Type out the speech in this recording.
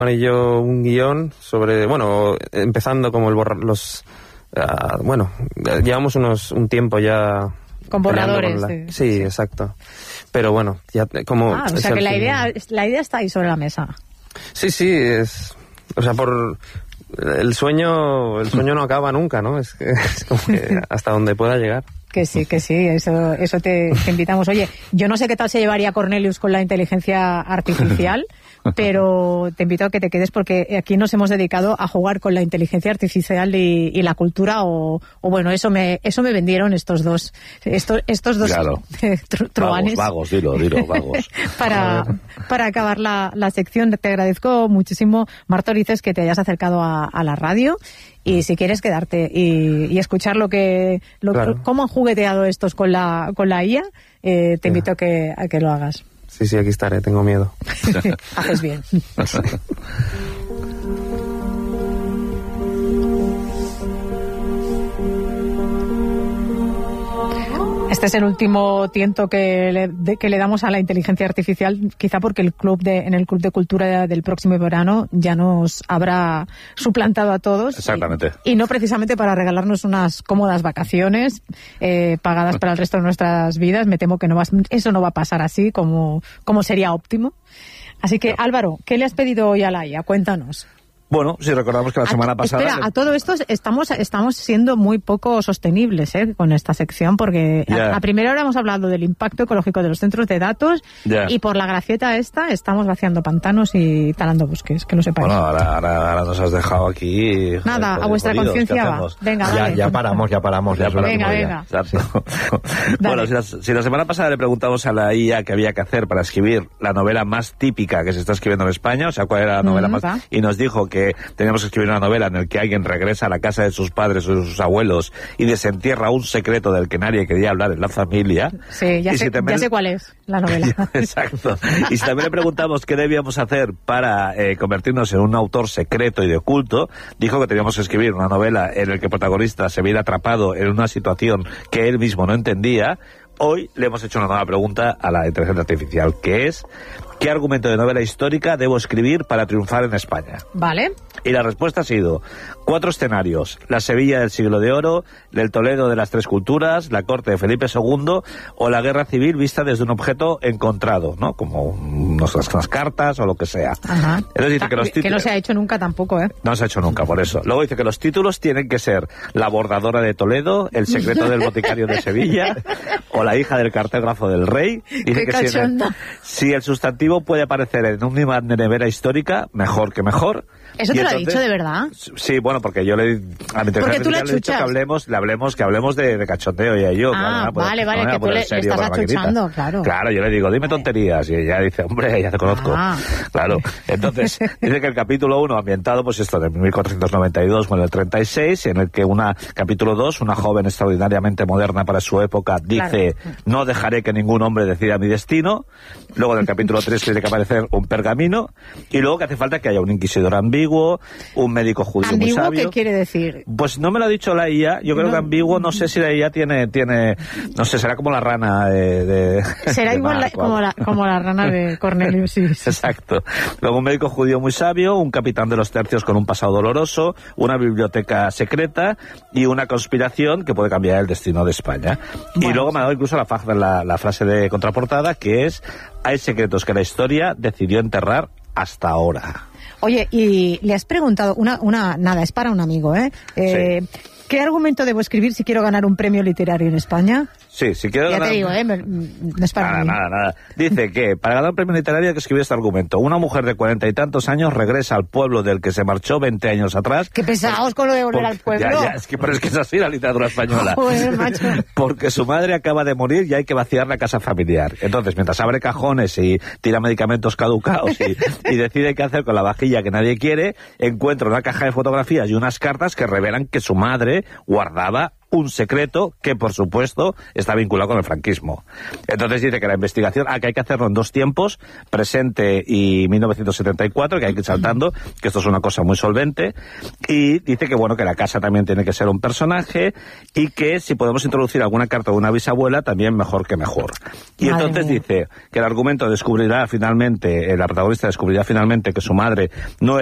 y yo un guión sobre, bueno, empezando como llevamos un tiempo ya con borradores. Sí, exacto. Pero bueno, ya como... o sea que la idea está ahí sobre la mesa. Sí, es... O sea, el sueño no acaba nunca, ¿no? Es como que hasta donde pueda llegar. Que sí, eso te invitamos. Oye, yo no sé qué tal se llevaría Cornelius con la inteligencia artificial, pero te invito a que te quedes porque aquí nos hemos dedicado a jugar con la inteligencia artificial y la cultura o bueno, eso me vendieron estos dos claro. truanes. Vagos, dilo, vagos. para acabar la sección, te agradezco muchísimo, Marta Orices, que te hayas acercado a la radio. Y si quieres quedarte y escuchar claro, cómo han jugueteado estos con la IA, te invito a que lo hagas. Sí, aquí estaré, tengo miedo. Haces bien. Este es el último tiento que le damos a la inteligencia artificial, quizá porque en el Club de Cultura del próximo verano ya nos habrá suplantado a todos. Exactamente. Y no precisamente para regalarnos unas cómodas vacaciones pagadas para el resto de nuestras vidas. Me temo que eso no va a pasar así como sería óptimo. Así que, Álvaro, ¿qué le has pedido hoy a la IA? Cuéntanos. Bueno, si recordamos que la semana pasada... Espera, a todo esto estamos siendo muy poco sostenibles con esta sección, porque a primera hora hemos hablado del impacto ecológico de los centros de datos y por la gracieta estamos vaciando pantanos y talando bosques, que lo sepáis. Bueno, ahora nos has dejado aquí... Nada, a vuestra conciencia va. Venga, dale. Ya paramos. Venga. Exacto. Bueno, si la semana pasada le preguntamos a la IA qué había que hacer para escribir la novela más típica que se está escribiendo en España, o sea, cuál era la novela más... Y nos dijo que teníamos que escribir una novela en la que alguien regresa a la casa de sus padres o de sus abuelos y desentierra un secreto del que nadie quería hablar en la familia. Sí, ya sé cuál es la novela. Exacto. Y si también le preguntamos qué debíamos hacer para convertirnos en un autor secreto y de culto, dijo que teníamos que escribir una novela en la que el protagonista se viera atrapado en una situación que él mismo no entendía. Hoy le hemos hecho una nueva pregunta a la inteligencia artificial, que es: ¿qué argumento de novela histórica debo escribir para triunfar en España? Vale. Y la respuesta ha sido 4 escenarios: la Sevilla del siglo de oro, el Toledo de las tres culturas, la corte de Felipe II o la guerra civil vista desde un objeto encontrado, ¿no? Como unas cartas o lo que sea. Ajá. Entonces dice que los títulos... Que no se ha hecho nunca tampoco, ¿eh? No se ha hecho nunca, por eso. Luego dice que los títulos tienen que ser La bordadora de Toledo, El secreto del boticario de Sevilla o La hija del cartógrafo del rey. Dice que si el sustantivo puede aparecer en un imán de nevera histórica, mejor que mejor. ¿Eso te lo ha dicho de verdad? Sí, bueno, porque yo a la inteligencia artificial le he dicho que hablemos de cachondeo y yo. Vale, que tú le estás achuchando, claro. Claro, yo le digo, dime tonterías, y ella dice, hombre, ya te conozco. Claro, entonces, dice que el capítulo 1, ambientado, pues esto, de 1492 con el 36, en el que capítulo 2, una joven extraordinariamente moderna para su época, dice, no dejaré que ningún hombre decida mi destino. Luego, en el capítulo 3, tiene que aparecer un pergamino, y luego que hace falta que haya un inquisidor ambiguo, un médico judío muy sabio. ¿Ambiguo qué quiere decir? Pues no me lo ha dicho la IA. Yo creo que ambiguo, no sé si la IA tiene no sé, será como la rana será igual como la rana de Cornelius. Sí. Exacto. Luego un médico judío muy sabio, un capitán de los tercios con un pasado doloroso, una biblioteca secreta y una conspiración que puede cambiar el destino de España. Bueno, y luego me ha dado incluso la frase de contraportada, que es: hay secretos que la historia decidió enterrar hasta ahora. Oye, y le has preguntado, nada, es para un amigo, ¿eh? Sí. ¿Qué argumento debo escribir si quiero ganar un premio literario en España? Sí, si quiero ganar... Ya te digo, no es para mí. Nada. Dice que para ganar un premio literario hay que escribir este argumento: una mujer de 40 y tantos años regresa al pueblo del que se marchó 20 años atrás. ¡Qué pesados con lo de volver al pueblo! Pero es que es así la literatura española. Joder, macho. Porque su madre acaba de morir y hay que vaciar la casa familiar. Entonces, mientras abre cajones y tira medicamentos caducados y decide qué hacer con la vajilla que nadie quiere, encuentra una caja de fotografías y unas cartas que revelan que su madre guardaba un secreto que, por supuesto, está vinculado con el franquismo. Entonces dice que la investigación, que hay que hacerlo en 2 tiempos, presente y 1974, que hay que ir saltando, que esto es una cosa muy solvente, y dice que, bueno, que la casa también tiene que ser un personaje, y que si podemos introducir alguna carta de una bisabuela, también mejor que mejor. Y Madre entonces mía. dice que el argumento la protagonista descubrirá finalmente que su madre no